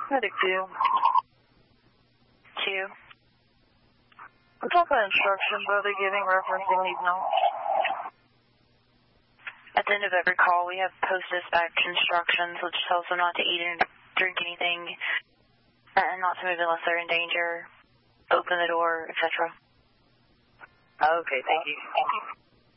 Medic 2. 2. What type of instructions are they giving referencing these notes? At the end of every call, we have post-dispatch instructions, which tells them not to eat and drink anything, and not to move unless they're in danger, open the door, etc. Okay, thank you.